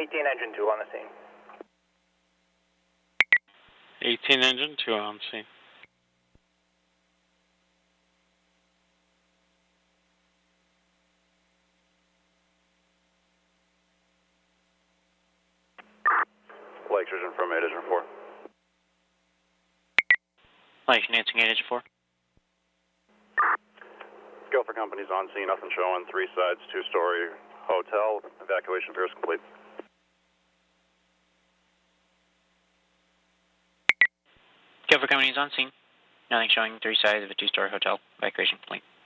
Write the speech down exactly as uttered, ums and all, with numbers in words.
eighteen engine two on the scene. eighteen engine two on scene. Lake Vision from eight engine four. Lake Nancy eight engine four. Go for companies on scene, nothing showing. Three sides, two-story hotel. Evacuation appears complete. Go for companies on scene. Nothing showing. Three sides of a two-story hotel. Evacuation complete.